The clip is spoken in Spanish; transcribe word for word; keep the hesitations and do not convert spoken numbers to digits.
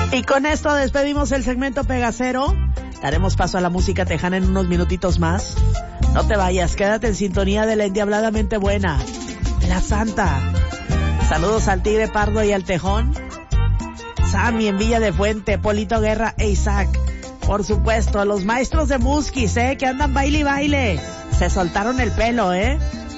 Y con esto despedimos el segmento Pegacero. Daremos paso a la música tejana en unos minutitos más. No te vayas, quédate en sintonía de la endiabladamente buena, La Santa. Saludos al Tigre Pardo y al Tejón, Sammy en Villa de Fuente, Polito Guerra e Isaac. Por supuesto, los maestros de Musquis, ¿eh? Que andan baile y baile. Se soltaron el pelo, ¿eh?